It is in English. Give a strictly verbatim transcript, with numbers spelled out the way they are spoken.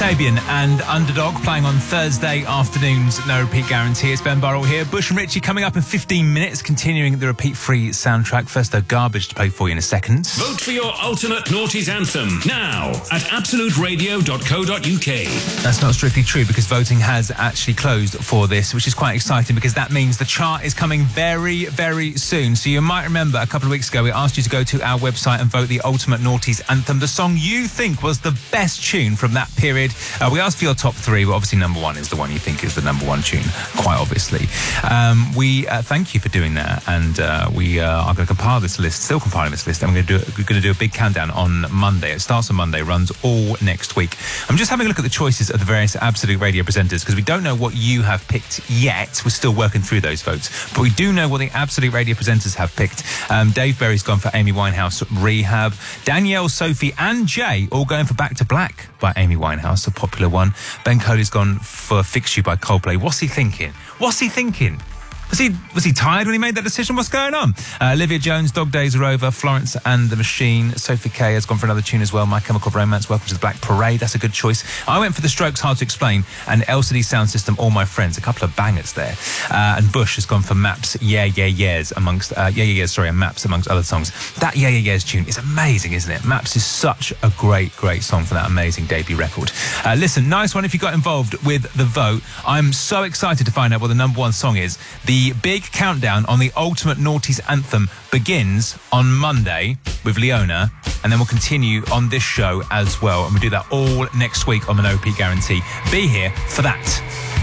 Sabian and Underdog playing on Thursday afternoons. No repeat guarantee. It's Ben Burrell here. Bush and Richie coming up in fifteen minutes, continuing the repeat-free soundtrack. First, though, Garbage to play for you in a second. Vote for your alternate noughties anthem now at absolute radio dot co dot uk. That's not strictly true because voting has actually closed for this, which is quite exciting because that means the chart is coming very, very soon. So you might remember a couple of weeks ago we asked you to go to our website and vote the ultimate noughties anthem, the song you think was the best tune from that period. Uh, we asked for your top three, but obviously number one is the one you think is the number one tune, quite obviously. Um, we uh, thank you for doing that, and uh, we uh, are going to compile this list, still compiling this list, and we're going to do we're going to do a big countdown on Monday. It starts on Monday, runs all next week. I'm just having a look at the choices of the various Absolute Radio presenters because we don't know what you have picked yet. We're still working through those votes, but we do know what the Absolute Radio presenters have picked. Um, Dave Berry's gone for Amy Winehouse, Rehab. Danielle, Sophie, and Jay all going for Back to Black by Amy Winehouse, a popular one. Ben Coley's gone for Fix You by Coldplay. What's he thinking? What's he thinking? Was he was he tired when he made that decision? What's going on? Uh, Olivia Jones, Dog Days Are Over, Florence and the Machine. Sophie Kay has gone for another tune as well. My Chemical Romance, Welcome to the Black Parade. That's a good choice. I went for The Strokes, Hard to Explain, and L C D Sound System, All My Friends. A couple of bangers there. Uh, and Bush has gone for Maps, Yeah Yeah Yeahs amongst uh, Yeah Yeah Yeahs, sorry, and Maps amongst other songs. That Yeah Yeah Yeahs tune is amazing, isn't it? Maps is such a great, great song for that amazing debut record. Uh, listen, nice one if you got involved with the vote. I'm so excited to find out what the number one song is. The big countdown on the Ultimate Noughties Anthem begins on Monday with Leona, and then we'll continue on this show as well, and we'll do that all next week on the No Repeat Guarantee. Be here for that.